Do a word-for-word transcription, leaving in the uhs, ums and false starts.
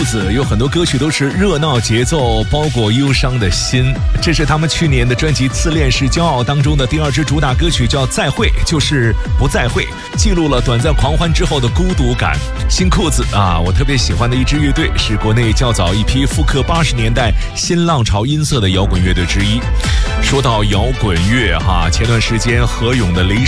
子，有很多歌曲都是热闹节奏包裹忧伤的心。这是他们去年的专辑《自恋是骄傲》当中的第二支主打歌曲，叫《再会》，就是不再会，记录了短暂狂欢之后的孤独感。新裤子啊，我特别喜欢的一支乐队，是国内较早一批复刻八十年代新浪潮音色的摇滚乐队之一。说到摇滚乐哈，前段时间何勇的离